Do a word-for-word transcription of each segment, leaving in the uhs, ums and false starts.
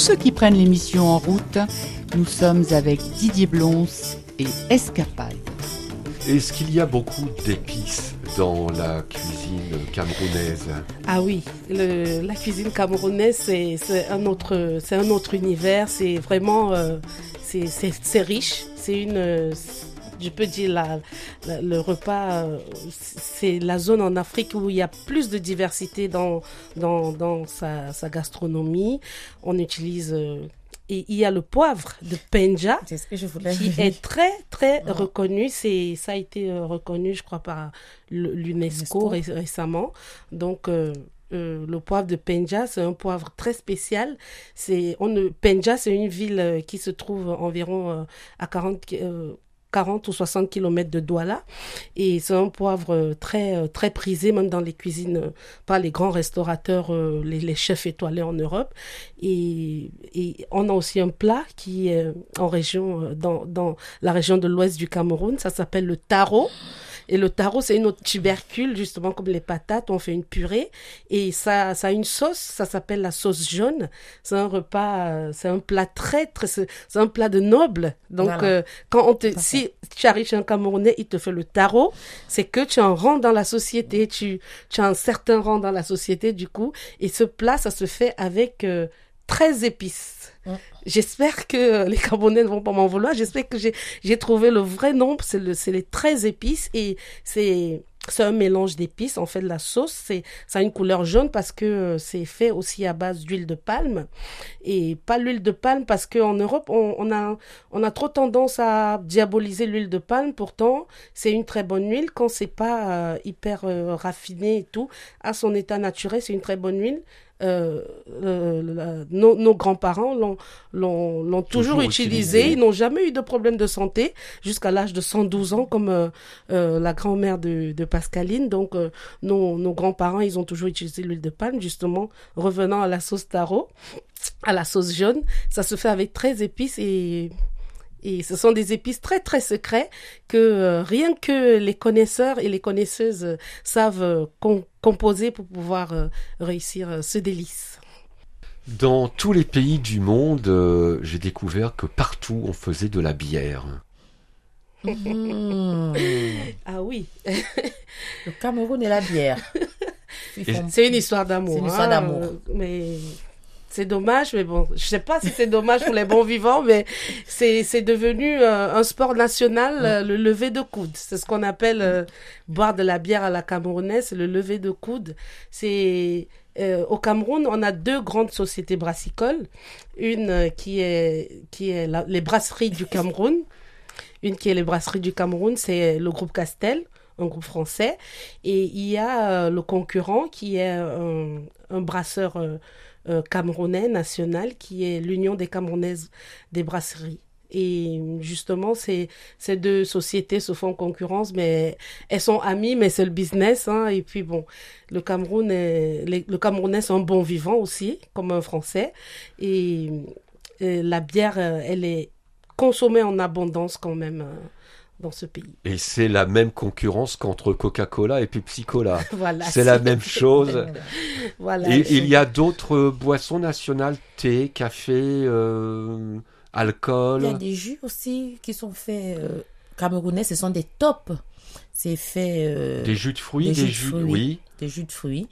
ceux qui prennent l'émission en route, nous sommes avec Didier Blons et Escapade. Est-ce qu'il y a beaucoup d'épices dans la cuisine camerounaise? Ah oui, le, la cuisine camerounaise, c'est, c'est, un autre, c'est un autre univers. C'est vraiment euh, c'est, c'est, c'est riche. C'est une, je peux dire, la, la, le repas, euh, c'est la zone en Afrique où il y a plus de diversité dans, dans, dans sa, sa gastronomie. On utilise... Euh, Et il y a le poivre de Penja, c'est ce que je voulais qui est très, très oh. reconnu. C'est, ça a été reconnu, je crois, par l'UNESCO ré- récemment. Donc, euh, euh, le poivre de Penja, c'est un poivre très spécial. C'est, on ne, Penja, c'est une ville qui se trouve environ euh, à quarante... Euh, quarante ou soixante kilomètres de Douala, et c'est un poivre très très prisé même dans les cuisines par les grands restaurateurs, les, les chefs étoilés en Europe. Et, et on a aussi un plat qui est en région dans dans la région de l'ouest du Cameroun, ça s'appelle le taro. Et le taro, c'est une autre tubercule, justement comme les patates, on fait une purée. Et ça, ça a une sauce, ça s'appelle la sauce jaune. C'est un repas, c'est un plat très, très, c'est un plat de noble. Donc, voilà. euh, quand on te, Parfait. Si tu arrives chez un Camerounais, il te fait le taro, c'est que tu en rang dans la société, tu, tu as un certain rang dans la société, du coup. Et ce plat, ça se fait avec euh, treize épices. Mmh. J'espère que les Camerounais ne vont pas m'en vouloir. J'espère que j'ai, j'ai trouvé le vrai nombre. C'est, le, c'est les treize épices et c'est, c'est un mélange d'épices. On fait de la sauce. C'est, ça a une couleur jaune parce que c'est fait aussi à base d'huile de palme. Et pas l'huile de palme parce qu'en Europe, on, on, a, on a trop tendance à diaboliser l'huile de palme. Pourtant, c'est une très bonne huile. Quand c'est pas euh, hyper euh, raffiné et tout, à son état naturel, c'est une très bonne huile. Euh, euh, la, nos, nos grands-parents l'ont, l'ont, l'ont toujours, toujours utilisé. utilisé. Ils n'ont jamais eu de problème de santé jusqu'à l'âge de cent douze ans, comme euh, euh, la grand-mère de, de Pascaline. Donc, euh, nos, nos grands-parents, ils ont toujours utilisé l'huile de palme. Justement, revenant à la sauce taro, à la sauce jaune, ça se fait avec treize épices et... Et ce sont des épices très, très secrets que euh, rien que les connaisseurs et les connaisseuses euh, savent euh, com- composer pour pouvoir euh, réussir euh, ce délice. Dans tous les pays du monde, euh, j'ai découvert que partout on faisait de la bière. Mmh. Ah oui. Le Cameroun et la bière. Font... C'est une histoire d'amour. C'est une histoire hein, d'amour. Euh, mais... C'est dommage, mais bon, je sais pas si c'est dommage pour les bons vivants, mais c'est c'est devenu euh, un sport national, euh, le lever de coude. C'est ce qu'on appelle euh, boire de la bière à la camerounaise, c'est le lever de coude. C'est euh, au Cameroun, on a deux grandes sociétés brassicoles, une euh, qui est qui est la, les brasseries du Cameroun, une qui est les brasseries du Cameroun, c'est le groupe Castel, un groupe français, et il y a euh, le concurrent qui est un, un brasseur euh, Euh, camerounais national qui est l'Union des Camerounaises des brasseries. Et justement, ces, ces deux sociétés se font concurrence, mais elles sont amies, mais c'est le business. Hein, et puis bon, le Cameroun est, les, le Camerounais c'est un bon vivant aussi, comme un Français. Et, et la bière, elle est consommée en abondance quand même euh, dans ce pays. Et c'est la même concurrence qu'entre Coca-Cola et Pepsi-Cola. Voilà, c'est, c'est la même chose. Voilà, et je... il y a d'autres boissons nationales, thé, café, euh, alcool. Il y a des jus aussi qui sont faits euh, camerounais, ce sont des tops. C'est fait... Euh, des jus de fruits, des, des jus, jus, de fruits, oui. Des jus de fruits.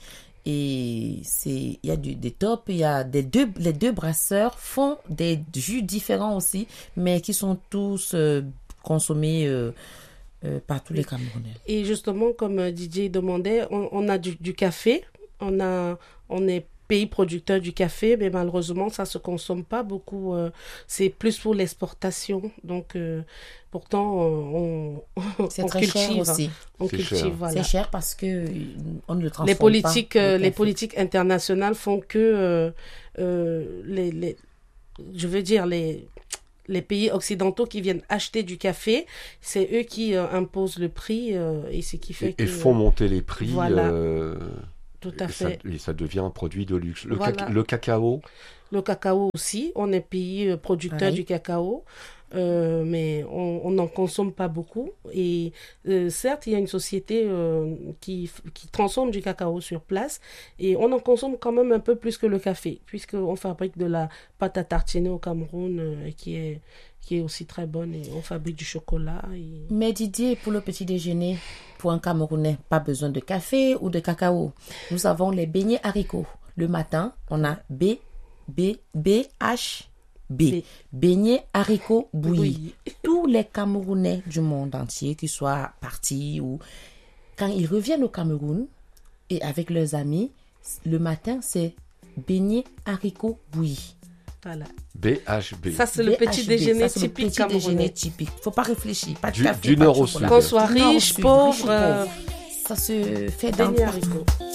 Et c'est, il y a du, des tops, il y a des deux, les deux brasseurs font des jus différents aussi, mais qui sont tous... Euh, consommé euh, euh, par tous les Camerounais. Et justement, comme euh, Didier demandait, on, on a du, du café, on, a, on est pays producteur du café, mais malheureusement, ça ne se consomme pas beaucoup. Euh, c'est plus pour l'exportation. Donc, euh, pourtant, on, on, c'est on très cultive. cher aussi. On c'est cultive, cher. voilà. C'est cher parce que on ne le transforme les politiques, pas. Euh, les politiques internationales font que euh, euh, les, les, je veux dire, les... les pays occidentaux qui viennent acheter du café, c'est eux qui euh, imposent le prix euh, et ce qui fait et, que... Et font monter les prix voilà. euh, tout à et ça, fait. et ça devient un produit de luxe. Le, Voilà. caca- le cacao, Le cacao aussi, on est pays euh, producteur Oui. du cacao, euh, mais on on n'en consomme pas beaucoup. Et euh, certes, il y a une société euh, qui, f- qui transforme du cacao sur place, et on en consomme quand même un peu plus que le café, puisqu'on fabrique de la pâte à tartiner au Cameroun, euh, qui est, qui est aussi très bonne, et on fabrique du chocolat. Et... Mais Didier, pour le petit déjeuner, pour un Camerounais, pas besoin de café ou de cacao. Nous avons les beignets haricots. Le matin, on a B, B, B, H, B. B. Beignets haricots bouillis. Oui. Tous les Camerounais du monde entier, qu'ils soient partis ou... Quand ils reviennent au Cameroun, et avec leurs amis, le matin, c'est beignets haricots bouillis. Voilà. B H B. Ça, c'est le B petit H B. déjeuner Ça, c'est le typique petit camerounais. déjeuner typique. Faut pas réfléchir. Pas de Du- café, du pas de nord au chocolat. sud. Qu'on soit Du nord au riche, sud, pauvre, riche ou euh, pauvre. Ça se fait dans beignets partout. haricots.